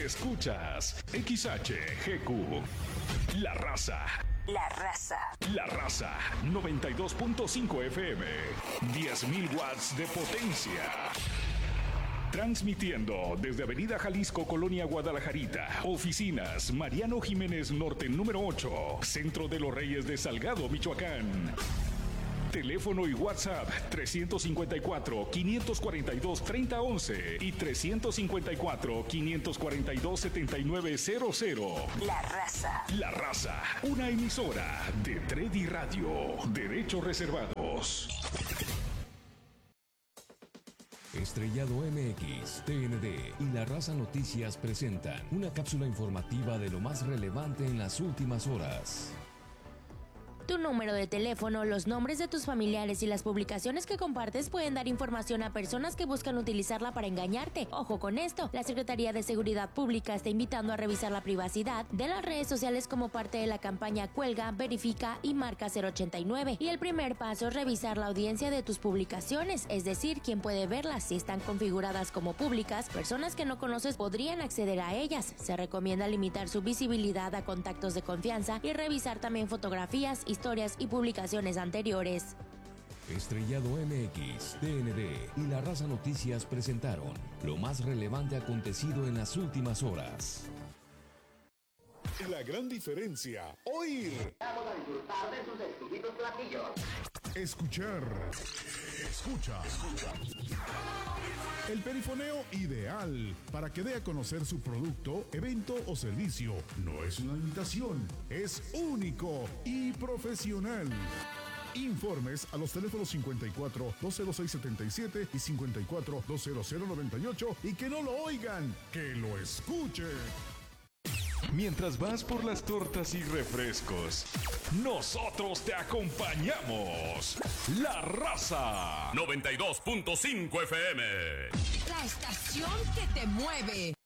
Escuchas XHGQ. La Raza. La Raza. La Raza 92.5 FM. 10.000 watts de potencia. Transmitiendo desde Avenida Jalisco, Colonia Guadalajarita. Oficinas Mariano Jiménez Norte número 8. Centro de los Reyes de Salgado, Michoacán. Teléfono y WhatsApp 354-542-3011 y 354-542-7900. La Raza. La Raza, una emisora de Tredi Radio. Derechos reservados. Estrellado MX, TND y La Raza Noticias presentan una cápsula informativa de lo más relevante en las últimas horas. Tu número de teléfono, los nombres de tus familiares y las publicaciones que compartes pueden dar información a personas que buscan utilizarla para engañarte. Ojo con esto, la Secretaría de Seguridad Pública está invitando a revisar la privacidad de las redes sociales como parte de la campaña Cuelga, Verifica y Marca 089. Y el primer paso es revisar la audiencia de tus publicaciones, es decir, quién puede verlas. Si están configuradas como públicas, personas que no conoces podrían acceder a ellas. Se recomienda limitar su visibilidad a contactos de confianza y revisar también fotografías, historias y publicaciones anteriores. Estrellado MX, TND y La Raza Noticias presentaron lo más relevante acontecido en las últimas horas. La gran diferencia, oír. Vamos a disfrutar de sus exquisitos platillos. Escuchar. Escucha. El perifoneo ideal para que dé a conocer su producto, evento o servicio. No es una imitación, es único y profesional. Informes a los teléfonos 54 206 77 y 54 200 98 y que no lo oigan, que lo escuchen. Mientras vas por las tortas y refrescos, nosotros te acompañamos. La Raza 92.5 FM. La estación que te mueve.